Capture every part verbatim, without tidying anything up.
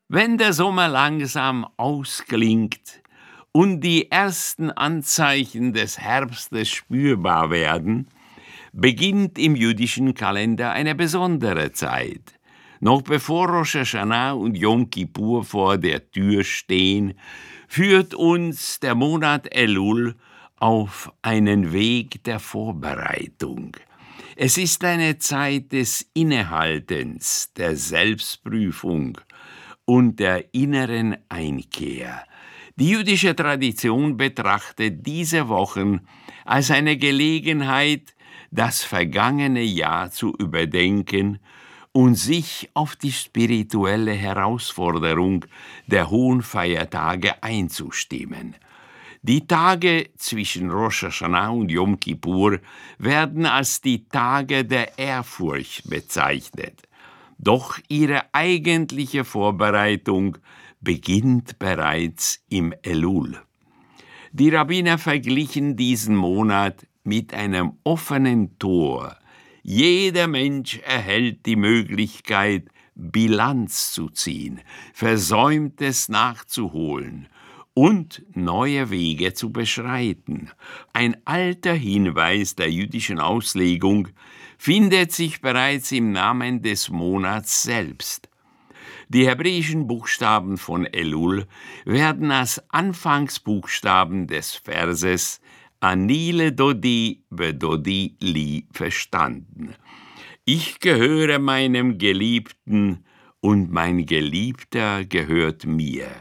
Wenn der Sommer langsam ausklingt und die ersten Anzeichen des Herbstes spürbar werden, beginnt im jüdischen Kalender eine besondere Zeit. Noch bevor Rosh Hashanah und Yom Kippur vor der Tür stehen, führt uns der Monat Elul auf einen Weg der Vorbereitung. Es ist eine Zeit des Innehaltens, der Selbstprüfung und der inneren Einkehr. Die jüdische Tradition betrachtet diese Wochen als eine Gelegenheit, das vergangene Jahr zu überdenken und sich auf die spirituelle Herausforderung der hohen Feiertage einzustimmen. Die Tage zwischen Rosh Hashanah und Yom Kippur werden als die Tage der Ehrfurcht bezeichnet. Doch ihre eigentliche Vorbereitung beginnt bereits im Elul. Die Rabbiner verglichen diesen Monat mit einem offenen Tor. Jeder Mensch erhält die Möglichkeit, Bilanz zu ziehen, Versäumtes nachzuholen und neue Wege zu beschreiten. Ein alter Hinweis der jüdischen Auslegung findet sich bereits im Namen des Monats selbst. Die hebräischen Buchstaben von Elul werden als Anfangsbuchstaben des Verses Ani ledodi vedodi li verstanden. Ich gehöre meinem Geliebten und mein Geliebter gehört mir.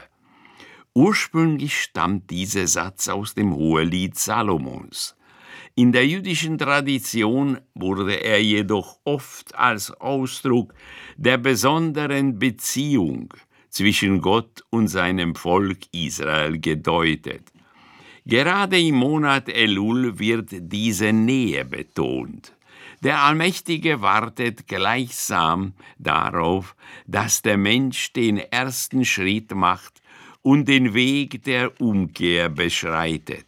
Ursprünglich stammt dieser Satz aus dem Hohelied Salomons. In der jüdischen Tradition wurde er jedoch oft als Ausdruck der besonderen Beziehung zwischen Gott und seinem Volk Israel gedeutet. Gerade im Monat Elul wird diese Nähe betont. Der Allmächtige wartet gleichsam darauf, dass der Mensch den ersten Schritt macht und den Weg der Umkehr beschreitet.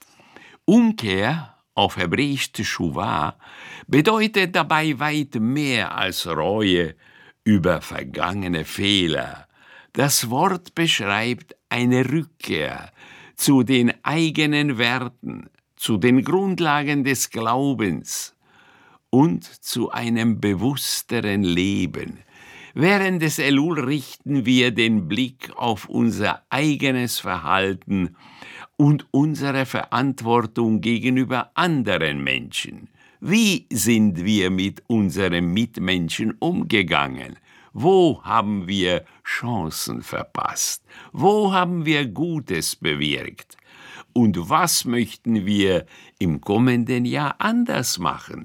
Umkehr, auf Hebräisch Teshuvah, bedeutet dabei weit mehr als Reue über vergangene Fehler. Das Wort beschreibt eine Rückkehr zu den eigenen Werten, zu den Grundlagen des Glaubens und zu einem bewussteren Leben. Während des Elul richten wir den Blick auf unser eigenes Verhalten und unsere Verantwortung gegenüber anderen Menschen. Wie sind wir mit unseren Mitmenschen umgegangen? Wo haben wir Chancen verpasst? Wo haben wir Gutes bewirkt? Und was möchten wir im kommenden Jahr anders machen?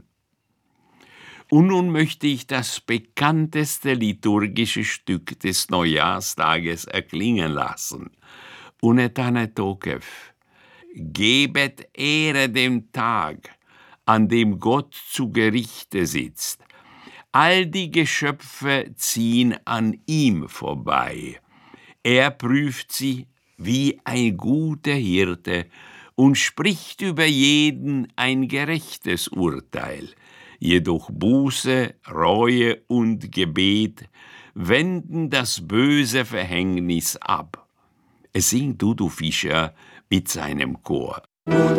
Und nun möchte ich das bekannteste liturgische Stück des Neujahrstages erklingen lassen. Unetane Tokef. Gebet Ehre dem Tag, an dem Gott zu Gerichte sitzt. All die Geschöpfe ziehen an ihm vorbei. Er prüft sie wie ein guter Hirte und spricht über jeden ein gerechtes Urteil. Jedoch Buße, Reue und Gebet wenden das böse Verhängnis ab. Es singt Dudu Fischer mit seinem Chor.